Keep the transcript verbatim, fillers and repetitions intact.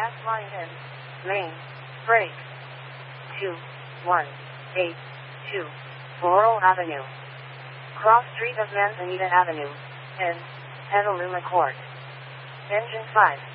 Gas line in. Main. Break. two one eight two. Laurel Avenue. Cross street of Manzanita Avenue. In. Petaluma Court. Engine five.